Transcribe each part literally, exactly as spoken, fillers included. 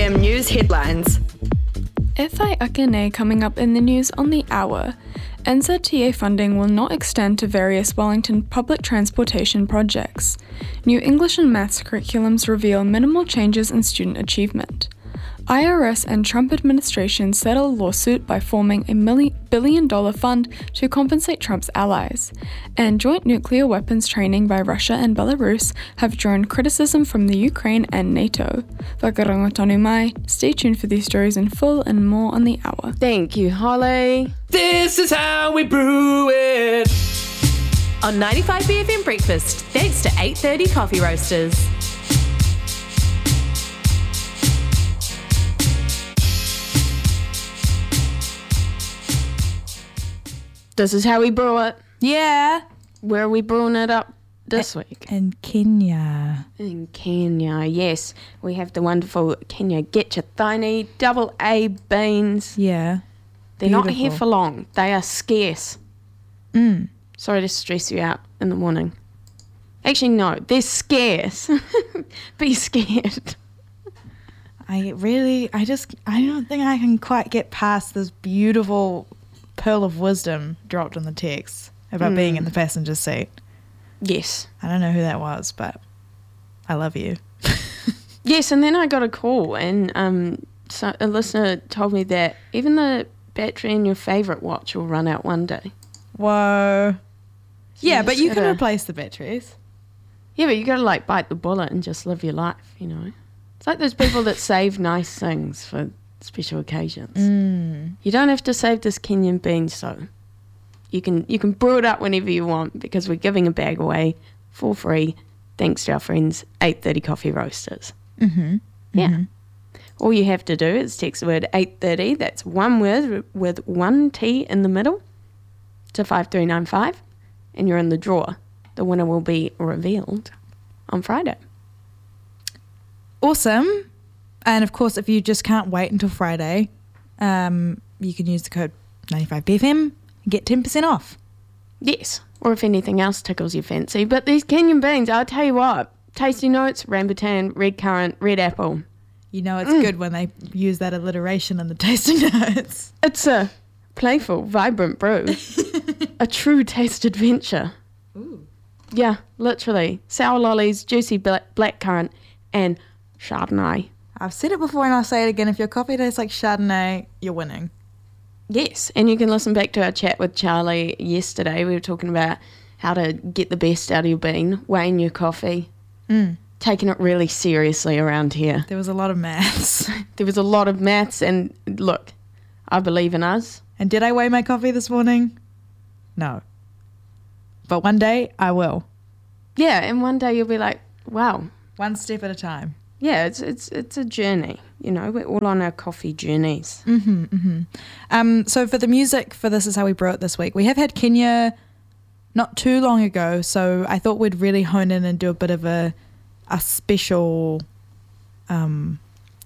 M News headlines. E whai ake nei coming up in the news on the hour. N Z T A funding will not extend to various Wellington public transportation projects. New English and Maths curriculums reveal minimal changes in student achievement. I R S and Trump administration settle lawsuit by forming a milli- billion dollar fund to compensate Trump's allies. And joint nuclear weapons training by Russia and Belarus have drawn criticism from the Ukraine and NATO. Whakarongo tonu mai. Stay tuned for these stories in full and more on the hour. Thank you, Holly. This is how we brew it. On ninety-five B F M Breakfast, thanks to eight thirty Coffee Roasters. This is how we brew it. Yeah. Where are we brewing it up this A- week? In Kenya. In Kenya, yes. We have the wonderful Kenya Getcha Thaini double A beans. Yeah. They're not here Beautiful. for long. They are scarce. Mm. Sorry to stress you out in the morning. Actually, no. They're scarce. Be scared. I really, I just, I don't think I can quite get past this beautiful pearl of wisdom dropped in the text about Mm. being in the passenger seat. Yes. I don't know who that was, but I love you. Yes, and then I got a call, and um, so a listener told me that even the battery in your favourite watch will run out one day. Whoa. Yeah, You but just you can gotta- replace the batteries. Yeah, but you got to like bite the bullet and just live your life, you know. It's like those people that save nice things for special occasions. Mm. You don't have to save this Kenyan beans, though. You can you can brew it up whenever you want because we're giving a bag away for free, thanks to our friends eight thirty Coffee Roasters. Mm-hmm. Yeah. Mm-hmm. All you have to do is text the word eight thirty, that's one word with one T in the middle, to five three nine five, and you're in the draw. The winner will be revealed on Friday. Awesome. And of course, if you just can't wait until Friday, um, you can use the code ninety-five B F M and get ten percent off. Yes, or if anything else tickles your fancy. But these Kenyan beans, I'll tell you what, tasty notes, rambutan, red currant, red apple. You know it's Mm. good when they use that alliteration in the tasting notes. It's a playful, vibrant brew. A true taste adventure. Ooh. Yeah, literally. Sour lollies, juicy black, black currant, and Chardonnay. I've said it before and I'll say it again. If your coffee tastes like Chardonnay, you're winning. Yes, and you can listen back to our chat with Charlie yesterday. We were talking about how to get the best out of your bean, weighing your coffee, Mm. taking it really seriously around here. There was a lot of maths. There was a lot of maths, and look, I believe in us. And did I weigh my coffee this morning? No. But one day I will. Yeah, and one day you'll be like, wow. One step at a time. Yeah, it's it's it's a journey. You know, we're all on our coffee journeys. Mm-hmm, mm-hmm. Um, so for the music for This Is How We Brew It this week, we have had Kenya not too long ago, so I thought we'd really hone in and do a bit of a a special um,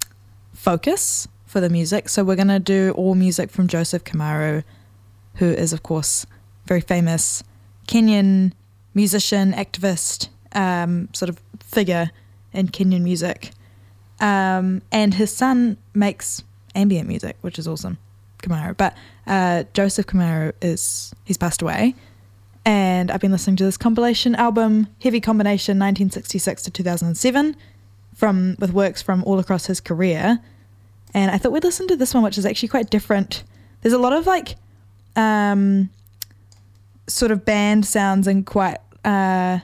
focus for the music. So we're going to do all music from Joseph Kamaru, who is, of course, very famous Kenyan musician, activist, um, sort of figure in Kenyan music. Um, and his son makes ambient music, which is awesome, Kamaru. But uh, Joseph Kamaru is, he's passed away. And I've been listening to this compilation album, Heavy Combination nineteen sixty-six to two thousand seven, from with works from all across his career. And I thought we'd listen to this one, which is actually quite different. There's a lot of like um, sort of band sounds and quite, uh,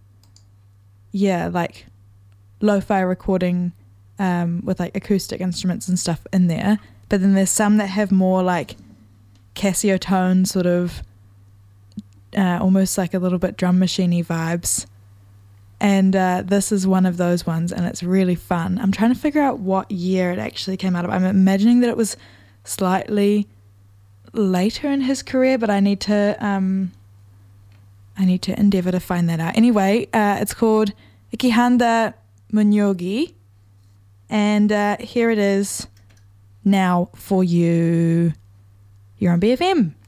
yeah, like lo-fi recording um, with like acoustic instruments and stuff in there. But then there's some that have more like Casio tone sort of uh, almost like a little bit drum machine-y vibes. And uh, this is one of those ones, and it's really fun. I'm trying to figure out what year it actually came out of. I'm imagining that it was slightly later in his career, but I need to um, I need to endeavour to find that out. Anyway, uh, it's called Ikihanda Munyogi, and uh, here it is now for you. You're on B F M.